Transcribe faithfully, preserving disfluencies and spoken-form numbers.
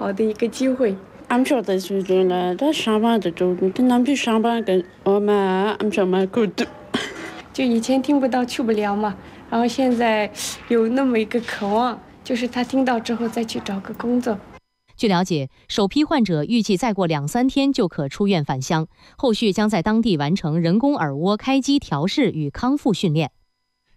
好的一个机会。 俺晓得是这了，他上班的时候，他南去上班跟我们俺晓得够多。 就以前听不到去不了嘛，然后现在有那么一个渴望，就是他听到之后再去找个工作。 据了解，首批患者预计再过两三天就可出院返乡，后续将在当地完成人工耳蜗开机调试与康复训练。